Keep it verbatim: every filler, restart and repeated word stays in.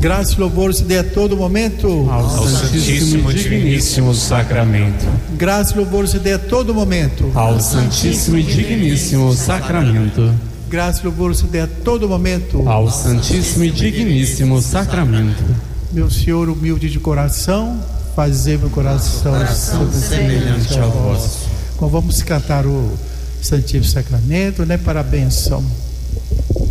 Graça e louvor se dê a todo momento ao Santíssimo e Digníssimo Sacramento. Graça e louvor se dê a todo momento ao Santíssimo e Digníssimo Sacramento. Graça e louvor se dê a todo momento ao Santíssimo e Digníssimo Sacramento. Meu Senhor humilde de coração, fazei meu coração, coração semelhante ao vosso. Então vamos cantar o Santíssimo Sacramento, né, para a benção.